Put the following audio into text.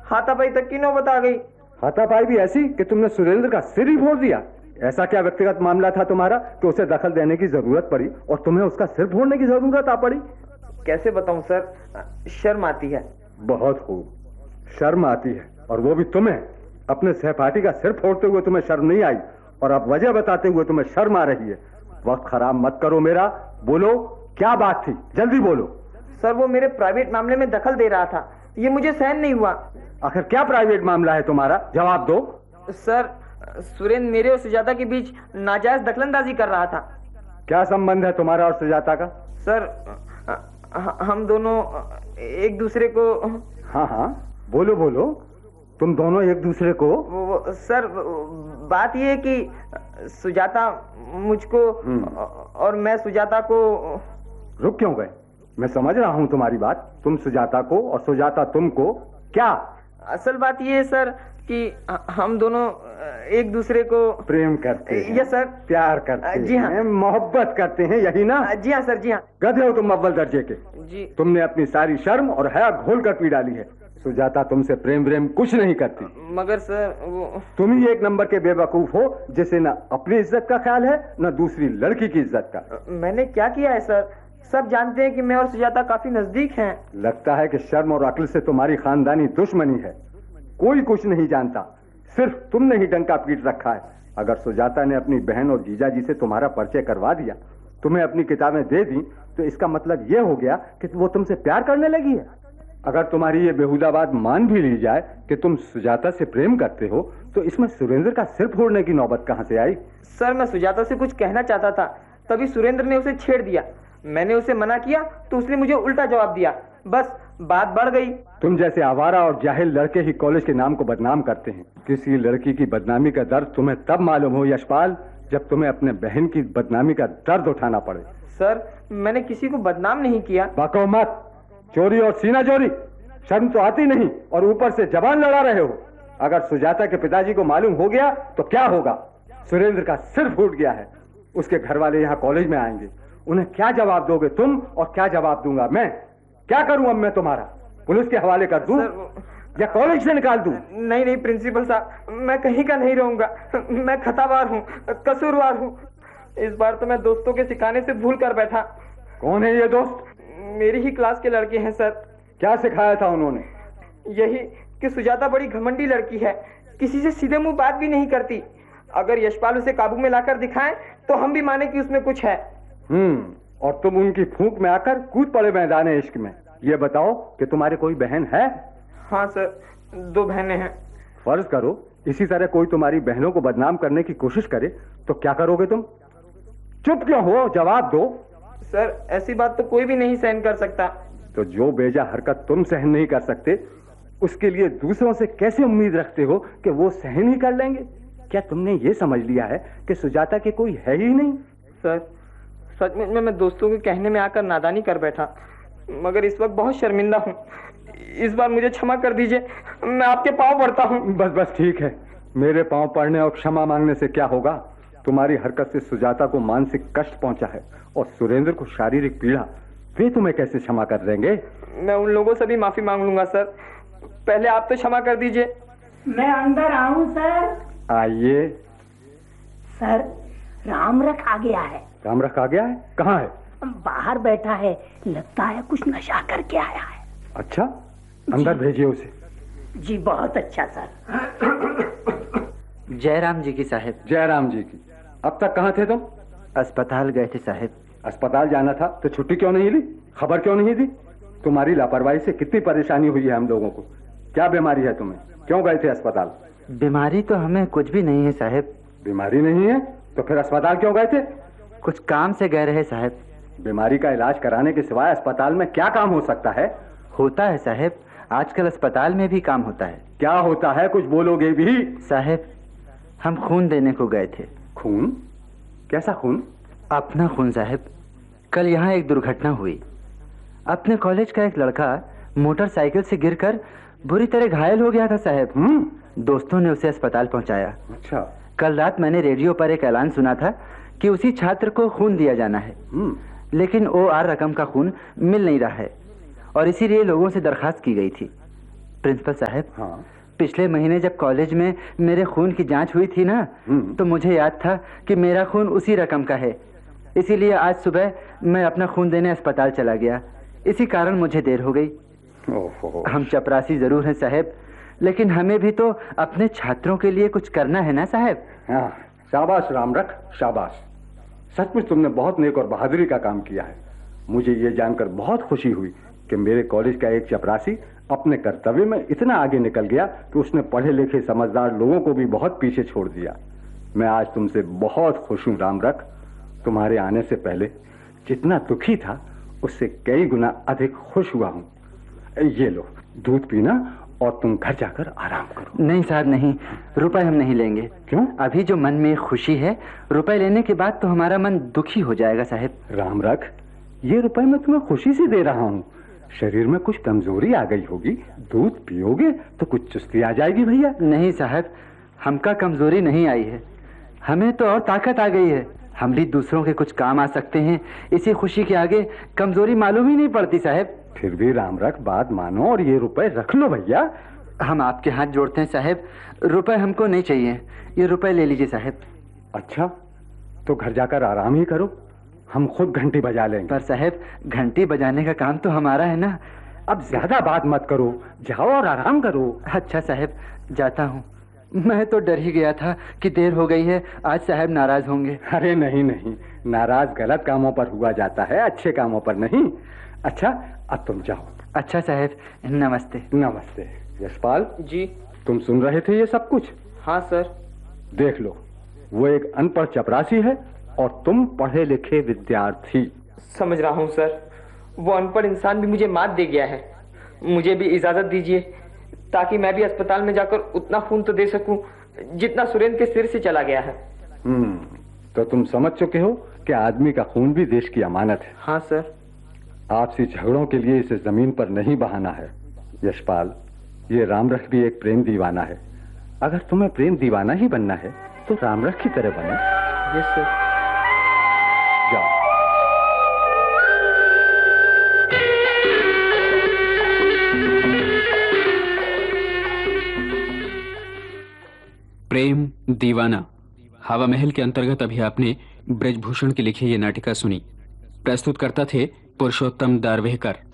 हाथापाई तक की नौबत आ गई। हाथापाई भी ऐसी कि तुमने सुरेंद्र का सिर ही फोड़ दिया? ऐसा क्या व्यक्तिगत मामला था तुम्हारा कि उसे दखल देने की जरूरत पड़ी और तुम्हें उसका सिर फोड़ने की जरूरत आ पड़ी? कैसे बताऊं सर, शर्म आती है। बहुत खूब, शर्म आती है, और वो भी तुम्हें। अपने सहपाठी का सिर फोड़ते हुए तुम्हें शर्म नहीं आई, और अब वजह बताते हुए तुम्हें शर्म आ रही है। वक्त खराब मत करो मेरा, बोलो क्या बात थी, जल्दी बोलो। सर वो मेरे प्राइवेट मामले में दखल दे रहा था, ये मुझे सहन नहीं हुआ। आखिर क्या प्राइवेट मामला है तुम्हारा, जवाब दो। सर सुरेंद्र मेरे और सुजाता के बीच नाजायज दखलंदाजी कर रहा था। क्या संबंध है तुम्हारा और सुजाता का? सर हम दोनों एक दूसरे को। हाँ हाँ बोलो बोलो, तुम दोनों एक दूसरे को? सर बात ये है कि सुजाता मुझको और मैं सुजाता को। रुक क्यों गए? मैं समझ रहा हूँ तुम्हारी बात। तुम सुजाता को और सुजाता तुमको। क्या? असल बात ये है सर कि हम दोनों एक दूसरे को प्रेम करते हैं। Yes sir. प्यार करते हैं। जी हाँ। मोहब्बत करते हैं, यही ना? जी हाँ सर, जी हाँ। गधे हो तुम अव्वल दर्जे के। जी। तुमने अपनी सारी शर्म और हया घोल कर पी डाली है। सुजाता तुमसे प्रेम व्रेम कुछ नहीं करती। मगर सर वो तुम ही एक नंबर के बेवकूफ हो जिसे न अपनी इज्जत का ख्याल है न दूसरी लड़की की इज्जत का। मैंने क्या किया है सर? सब जानते हैं कि मैं और सुजाता काफी नजदीक हैं। लगता है कि शर्म और अक्ल से तुम्हारी खानदानी दुश्मनी है। कोई कुछ नहीं जानता, सिर्फ तुमने ही डंका पीट रखा है। अगर सुजाता ने अपनी बहन और जीजा जी से तुम्हारा परिचय करवा दिया, तुम्हें अपनी किताबें दे दी, तो इसका मतलब यह हो गया कि वो तुमसे प्यार करने लगी है। अगर तुम्हारी ये बेहुदा बात मान भी ली जाए कि तुम सुजाता से प्रेम करते हो, तो इसमें सुरेंद्र का सिर फोड़ने की नौबत कहां से आई? सर मैं सुजाता से कुछ कहना चाहता था, तभी सुरेंद्र ने उसे छेड़ दिया। मैंने उसे मना किया तो उसने मुझे उल्टा जवाब दिया, बस बात बढ़ गई। तुम जैसे आवारा और जाहिल लड़के ही कॉलेज के नाम को बदनाम करते हैं। किसी लड़की की बदनामी का दर्द तुम्हें तब मालूम हो यशपाल, जब तुम्हें अपने बहन की बदनामी का दर्द उठाना पड़े। सर मैंने किसी को बदनाम नहीं किया। बको मत, चोरी और सीना चोरी, शर्म तो आती नहीं और ऊपर से जबान लड़ा रहे हो। अगर सुजाता के पिताजी को मालूम हो गया तो क्या होगा? सुरेंद्र का सिर फूट गया है। उसके घर वाले यहाँ कॉलेज में आएंगे, उन्हें क्या जवाब दोगे तुम और क्या जवाब दूंगा मैं? क्या करूं अब मैं तुम्हारा? पुलिस के हवाले कर दूं या कॉलेज से निकाल दूं? नहीं नहीं प्रिंसिपल साहब, मैं कहीं का नहीं रहूंगा। मैं खतावार हूँ, कसूरवार हूँ। इस बार तो मैं दोस्तों के सिखाने से भूल कर बैठा। कौन है ये दोस्त? मेरी ही क्लास के लड़के हैं सर। क्या सिखाया था उन्होंने? यही कि सुजाता बड़ी घमंडी लड़की है, किसी से सीधे मुंह बात भी नहीं करती। अगर यशपाल उसे काबू में लाकर दिखाएं तो हम भी माने कि उसमें कुछ है। और तुम उनकी फूंक में आकर कूद पड़े मैदान इश्क में। ये बताओ कि तुम्हारे कोई बहन है? हाँ सर, 2 बहनें हैं। फर्ज करो इसी तरह कोई तुम्हारी बहनों को बदनाम करने की कोशिश करे तो क्या करोगे तुम? चुप क्यों हो, जवाब दो। सर ऐसी बात तो कोई भी नहीं सहन कर सकता। तो जो बेजा हरकत तुम सहन नहीं कर सकते, उसके लिए दूसरों से कैसे उम्मीद रखते हो कि वो सहन ही कर लेंगे? क्या तुमने ये समझ लिया है कि सुजाता के कोई है ही नहीं? सर सच में मैं दोस्तों के कहने में आकर नादानी कर बैठा, मगर इस वक्त बहुत शर्मिंदा हूँ। इस बार मुझे क्षमा कर दीजिए, मैं आपके पांव पड़ता हूँ। बस बस ठीक है, मेरे पांव पड़ने और क्षमा मांगने से क्या होगा? तुम्हारी हरकत से सुजाता को मानसिक कष्ट पहुंचा है और सुरेंद्र को शारीरिक पीड़ा। वे तुम्हें कैसे क्षमा कर देंगे? मैं उन लोगों से भी माफी मांग लूंगा सर, पहले आप तो क्षमा कर दीजिए। मैं अंदर आऊं सर? आइए। सर राम रख आ गया है। राम रख आ गया है? कहाँ है? बाहर बैठा है, लगता है कुछ नशा करके आया है। अच्छा, अंदर भेजिए उसे। जी बहुत अच्छा सर। जयराम जी की साहब। जयराम जी की। अब तक कहाँ थे तुम? अस्पताल गए थे साहब। अस्पताल जाना था तो छुट्टी क्यों नहीं ली? खबर क्यों नहीं दी? तुम्हारी लापरवाही से कितनी परेशानी हुई है हम लोगों को। क्या बीमारी है तुम्हें? क्यों गए थे अस्पताल? बीमारी तो हमें कुछ भी नहीं है साहब। बीमारी नहीं है तो फिर अस्पताल क्यों गए थे? कुछ काम से गए रहे साहब। बीमारी का इलाज कराने के सिवाय अस्पताल में क्या काम हो सकता है? होता है साहब, आजकल अस्पताल में भी काम होता है। क्या होता है, कुछ बोलोगे भी? साहब हम खून देने को गए थे। खून? कैसा खून? अपना खून साहब। कल यहाँ एक दुर्घटना हुई। अपने कॉलेज का एक लड़का मोटरसाइकिल से गिरकर बुरी तरह घायल हो गया था साहब। दोस्तों ने उसे अस्पताल पहुंचाया। अच्छा। कल रात मैंने रेडियो पर एक ऐलान सुना था कि उसी छात्र को खून दिया जाना है, लेकिन OR रकम का खून मिल नहीं रहा है और इसीलिए लोगों से दरखास्त की गई थी। प्रिंसिपल साहब, हाँ। पिछले महीने जब कॉलेज में मेरे खून की जांच हुई थी ना, तो मुझे याद था कि मेरा खून उसी रकम का है। इसीलिए आज सुबह मैं अपना खून देने अस्पताल चला गया। इसी कारण मुझे देर हो गई। ओहो। हम चपरासी जरूर हैं साहब, लेकिन हमें भी तो अपने छात्रों के लिए कुछ करना है ना साहब। हाँ, शाबाश रामरख, शाबाश। सचमुच तुमने बहुत नेक और बहादुरी का काम किया है। मुझे ये जानकर बहुत खुशी हुई कि मेरे कॉलेज का एक चपरासी अपने कर्तव्य में इतना आगे निकल गया कि उसने पढ़े लिखे समझदार लोगों को भी बहुत पीछे छोड़ दिया। मैं आज तुमसे बहुत खुश हूँ रामरख। तुम्हारे आने से पहले जितना दुखी था उससे कई गुना अधिक खुश हुआ हूँ। ये लो, दूध पीना और तुम घर जाकर आराम करो। नहीं साहब नहीं, रुपए हम नहीं लेंगे। क्यों? अभी जो मन में खुशी है, रुपए लेने के बाद तो हमारा मन दुखी हो जाएगा साहब। रामरख, ये रुपए मैं तुम्हें खुशी से दे रहा हूँ। शरीर में कुछ कमजोरी आ गई होगी, दूध पियोगे तो कुछ चुस्ती आ जाएगी भैया। नहीं साहब, हमका कमजोरी नहीं आई है, हमें तो और ताकत आ गई है। हम भी दूसरों के कुछ काम आ सकते हैं। इसी खुशी के आगे कमजोरी मालूम ही नहीं पड़ती साहब। फिर भी रामरख, बात मानो और ये रुपए रख लो भैया। हम आपके हाथ जोड़ते हैं साहब, रुपए हमको नहीं चाहिए, ये रुपए ले लीजिए साहब। अच्छा, तो घर जाकर आराम ही करो, हम खुद घंटी बजा लेंगे। पर साहब, घंटी बजाने का काम तो हमारा है ना। अब ज्यादा बात मत करो, जाओ और आराम करो। अच्छा साहब, जाता हूँ। मैं तो डर ही गया था कि देर हो गई है, आज साहब नाराज होंगे। अरे नहीं नहीं, नाराज गलत कामों पर हुआ जाता है, अच्छे कामों पर नहीं। अच्छा, अब तुम जाओ। अच्छा साहब, नमस्ते। नमस्ते। यशपाल जी। तुम सुन रहे थे ये सब कुछ? हाँ सर। देख लो, वो एक अनपढ़ चपरासी है और तुम पढ़े लिखे विद्यार्थी। समझ रहा हूँ सर, वो अनपढ़ इंसान भी मुझे मात दे गया है। मुझे भी इजाजत दीजिए ताकि मैं भी अस्पताल में जाकर उतना खून तो दे सकूं जितना सुरेंद्र के सिर से चला गया है। तो तुम समझ चुके हो कि आदमी का खून भी देश की अमानत है। हाँ सर। आपसी झगड़ों के लिए इसे जमीन पर नहीं बहाना है। यशपाल, ये रामरख भी एक प्रेम दीवाना है। अगर तुम्हें प्रेम दीवाना ही बनना है तो रामरख की तरह बनो। Yes sir. जाओ। प्रेम दीवाना हवा महल के अंतर्गत अभी आपने ब्रजभूषण की लिखी ये नाटिका सुनी। प्रस्तुत करता थे पुरुषोत्तम दारवेहकर।